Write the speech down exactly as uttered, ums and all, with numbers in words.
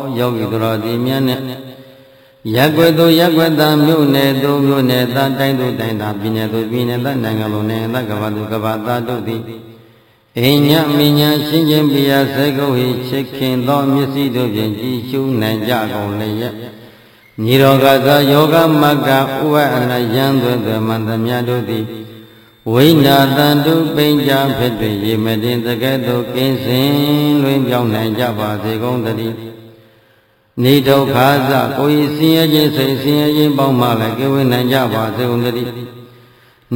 ယောဂီတော်ဒီမြတ်နဲ့ရက်ွယ်သူရက်ွယ်သားမြို့နယ်သူမြို့နယ်သားတိုင်းသူတိုင်းသားပြည်နယ်သူပြည်နယ်သားနိုင်ငံလုံးနိုင်ငံသားကမ္ဘာသူကမ္ဘာသားတို့သည်အိညာမိညာရှင်းချင်းပြရာစေကုဟိချစ်ခင်သောမျက်စိတို့ဖြင့်ကြည်ရှုနိုင်ကြကုန်လျက်ညီတော်ကသာယောဂမကဥဝအနယံသွဲသွဲမန္တမြတ်တို့သည်ဝိနာတန်တုပိဉ္ကြဖြစ်တွင်ရေမတင်တကဲ့သို့ကင်းစင်လွင်ပြောင်းနိုင်ကြပါစေကုန်သတည်းနေဒုက္ခသကိုယ်ဆင်းရဲခြင်းစိတ်ဆင်းရဲခြင်းပေါင်းမှလည်းကင်းဝေးနိုင်ကြပါစေကုန်သတည်း